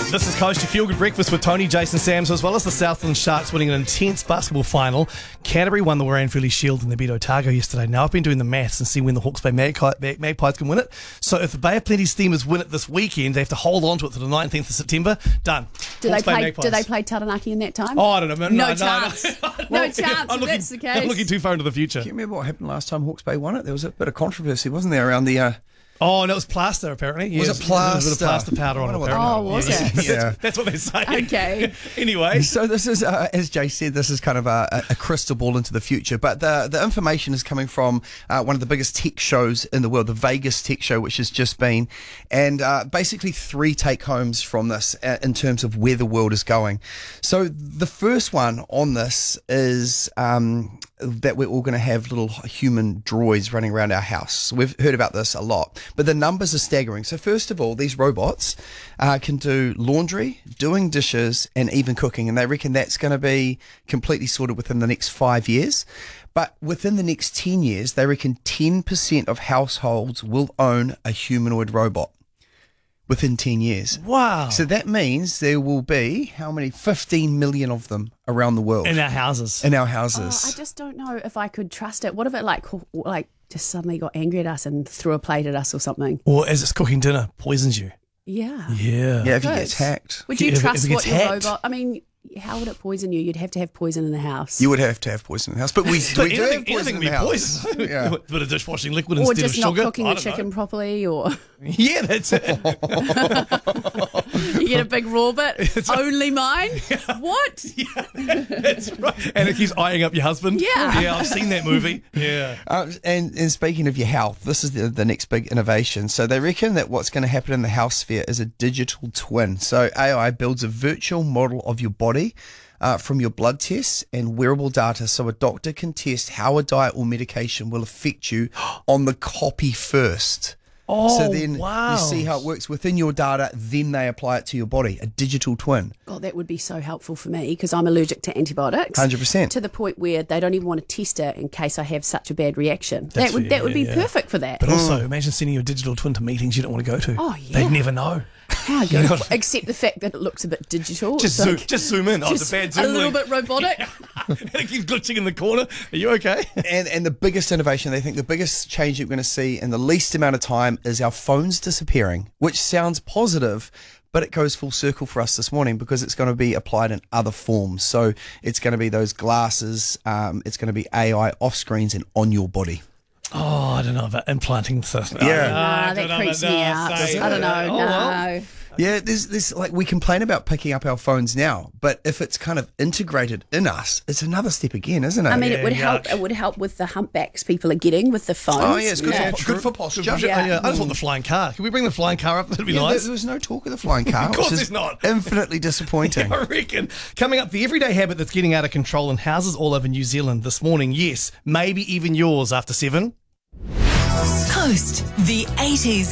This is Coast, your feel-good breakfast with Tony, Jason, Sams, as well as the Southland Sharks winning an intense basketball final. Canterbury won the Warren-Fairley Shield and they beat Otago yesterday. Now, I've been doing the maths and seeing when the Hawke's Bay Magpies can win it. So if the Bay of Plenty Steamers win it this weekend, they have to hold on to it to the 19th of September. Done. Do they play Taranaki in that time? Oh, I don't know. No chance. No chance, if that's the case. I'm looking too far into the future. Do you remember what happened last time Hawke's Bay won it? There was a bit of controversy, wasn't there, around the... Oh, no, it was plaster, apparently. Was it plaster? There was a bit of plaster powder on it, apparently. Oh, was it? Yeah. That's what they're saying. Okay. Anyway. So this is, as Jay said, this is kind of a crystal ball into the future. But the information is coming from one of the biggest tech shows in the world, the Vegas Tech Show, which has just been. And basically 3 take-homes from this in terms of where the world is going. So the first one on this is... that we're all going to have little human droids running around our house. We've heard about this a lot, but the numbers are staggering. So first of all, these robots can do laundry, doing dishes, and even cooking, and they reckon that's going to be completely sorted within the next 5 years. But within the next 10 years, they reckon 10% of households will own a humanoid robot. Within 10 years. Wow. So that means there will be, how many? 15 million of them around the world. In our houses. In our houses. I just don't know if I could trust it. What if it like just suddenly got angry at us and threw a plate at us or something? Or as it's cooking dinner, poisons you. Yeah. Yeah. Yeah, if you get hacked. Would you If it trust gets what your hacked. robot... I mean, how would it poison you? You'd have to have poison in the house. You would have to have poison in the house. But we do have poison in the house. Poison. Yeah. A bit of dishwashing liquid or instead of just sugar. not cooking I the don't chicken know. properly, or Yeah, that's it. you get a big raw bit. Only mine? What? That's right. And it keeps eyeing up your husband. Yeah. Yeah, I've seen that movie. Yeah. And speaking of your health, this is the next big innovation. So they reckon that what's going to happen in the health sphere is a digital twin. So AI builds a virtual model of your body from your blood tests and wearable data, so a doctor can test how a diet or medication will affect you on the copy first. Oh, so then wow. you see how it works within your data, then they apply it to your body, a digital twin. God, that would be so helpful for me because I'm allergic to antibiotics. 100%. To the point where they don't even want to test it in case I have such a bad reaction. That's That would be perfect for that. But also, imagine sending your digital twin to meetings you don't want to go to. Oh, yeah. They'd never know. How good. Except the fact that it looks a bit digital. Just zoom in. Oh, it's a bad zoom a little link. bit robotic. And it keeps glitching in the corner. Are you okay? And the biggest innovation, they think the biggest change you're going to see in the least amount of time is our phones disappearing, which sounds positive, but it goes full circle for us this morning because it's going to be applied in other forms. So it's going to be those glasses, it's going to be AI off screens and on your body. Oh, I don't know about implanting stuff. Yeah. Nah, that creeps me out. I don't know. No. Yeah, there's like we complain about picking up our phones now, but if it's kind of integrated in us, it's another step again, isn't it? I mean, it would yuck. help. It would help with the humpbacks people are getting with the phones. Oh yeah, it's good, Yeah. good for posture. Yeah. I just want the flying car. Can we bring the flying car up? That'd be nice. There was no talk of the flying car. Of course which is there's not. Infinitely disappointing. I reckon. Coming up, the everyday habit that's getting out of control in houses all over New Zealand this morning. Yes, maybe even yours after 7. Coast, the 80s